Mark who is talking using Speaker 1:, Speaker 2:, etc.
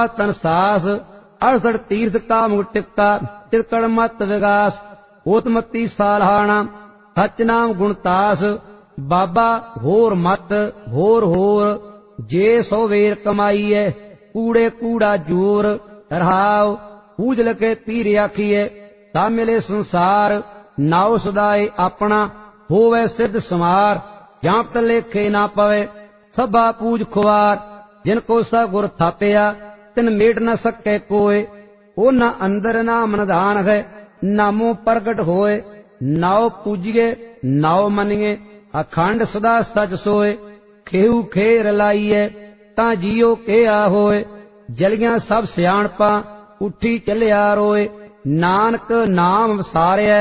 Speaker 1: तन सास 68 तीर्थ काम टिकता तिरकड़ मत विगास ओतमती सालहाना सच नाम गुणतास बाबा होर मत होर जे सो वेर कमाईए कूड़े कूड़ा जोर रहाव पूजल के पीर आखिए ता मिले संसार नाव सदाए अपना होवे सिद्ध समार जाप लेखे ना पवे सभा पूज खुआर जिनको सा गुर थापिया तिन मेट न सके कोय ओ न अंदर नाम निधान है नामो प्रगट होए नाव पूजिए नाव मनिए अखंड सदा सच सोए खेऊ खेर लाइए ता जियो के आ होए जलियां सब सियाणपा उठी चलिया रोए नानक नाम वसारिया